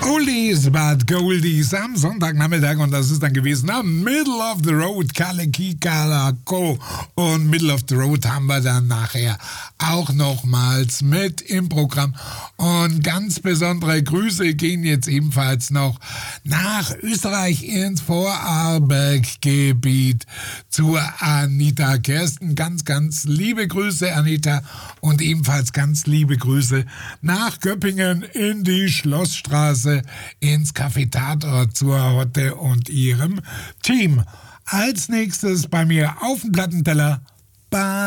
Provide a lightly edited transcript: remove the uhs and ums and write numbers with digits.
Oldies but Goldies am Sonntagnachmittag und das ist dann gewesen am Middle of the Road, Kaleki Kalako, und Middle of the Road haben wir dann nachher auch nochmals mit im Programm und ganz besondere Grüße gehen jetzt ebenfalls noch nach Österreich ins Vorarlberg-Gebiet zur Anita Kersten. Ganz, ganz liebe Grüße, Anita, und ebenfalls ganz liebe Grüße nach Göppingen in die Schlossstraße ins Café Tatort zur Hotte und ihrem Team. Als nächstes bei mir auf dem Plattenteller